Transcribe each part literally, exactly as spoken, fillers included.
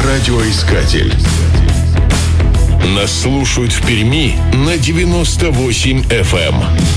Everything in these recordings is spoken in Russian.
Радиоискатель. Нас слушают в Перми на девяносто восемь эф эм.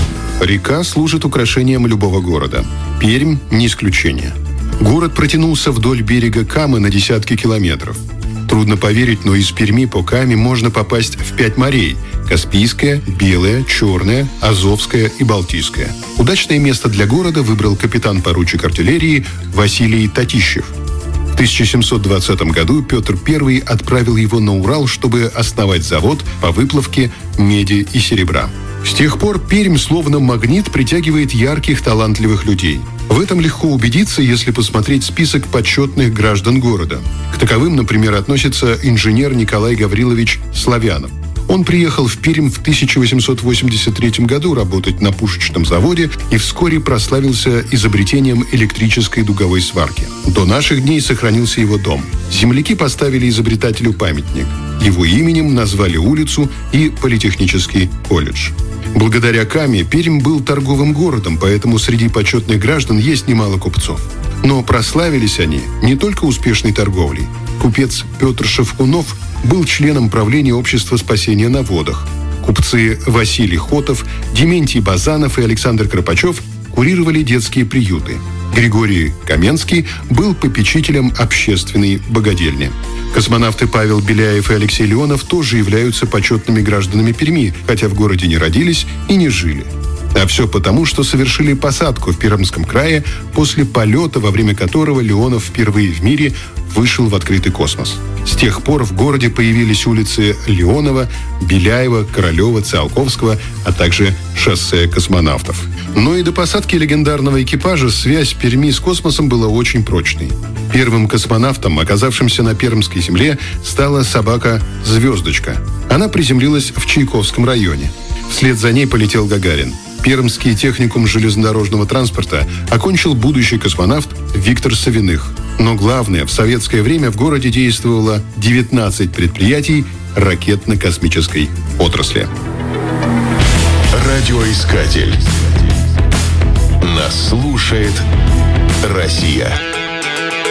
Река служит украшением любого города. Пермь не исключение. Город протянулся вдоль берега Камы на десятки километров. Трудно поверить, но из Перми по Каме можно попасть в пять морей – Каспийское, Белое, Черное, Азовское и Балтийское. Удачное место для города выбрал капитан-поручик артиллерии Василий Татищев. В тысяча семьсот двадцатом году Петр Первый отправил его на Урал, чтобы основать завод по выплавке меди и серебра. С тех пор Пермь словно магнит притягивает ярких, талантливых людей. В этом легко убедиться, если посмотреть список почетных граждан города. К таковым, например, относится инженер Николай Гаврилович Славянов. Он приехал в Пермь в тысяча восемьсот восемьдесят третьем году работать на пушечном заводе и вскоре прославился изобретением электрической дуговой сварки. До наших дней сохранился его дом. Земляки поставили изобретателю памятник. Его именем назвали улицу и политехнический колледж. Благодаря Каме Пермь был торговым городом, поэтому среди почетных граждан есть немало купцов. Но прославились они не только успешной торговлей. Купец Петр Шевкунов был членом правления Общества спасения на водах. Купцы Василий Хотов, Дементий Базанов и Александр Кропачев курировали детские приюты. Григорий Каменский был попечителем общественной богадельни. Космонавты Павел Беляев и Алексей Леонов тоже являются почетными гражданами Перми, хотя в городе не родились и не жили. А все потому, что совершили посадку в Пермском крае после полета, во время которого Леонов впервые в мире вышел в открытый космос. С тех пор в городе появились улицы Леонова, Беляева, Королева, Циолковского, а также шоссе космонавтов. Но и до посадки легендарного экипажа связь Перми с космосом была очень прочной. Первым космонавтом, оказавшимся на пермской земле, стала собака «Звездочка». Она приземлилась в Чайковском районе. Вслед за ней полетел Гагарин. Пермский техникум железнодорожного транспорта окончил будущий космонавт Виктор Савиных. Но главное, в советское время в городе действовало девятнадцать предприятий ракетно-космической отрасли. Радиоискатель. Нас слушает Россия.